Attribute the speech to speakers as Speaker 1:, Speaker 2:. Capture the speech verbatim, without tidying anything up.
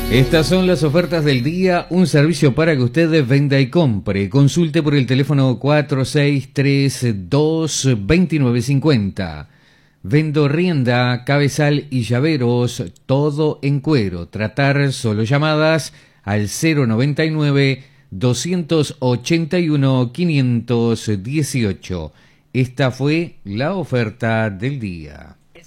Speaker 1: Estas son las ofertas del día, un servicio para que usted venda y compre. Consulte por el teléfono cuatro seis tres dos, dos nueve cinco cero. Vendo rienda, cabezal y llaveros, todo en cuero. Tratar solo llamadas al cero noventa y nueve, doscientos ochenta y uno, quinientos dieciocho. Esta fue la oferta del día.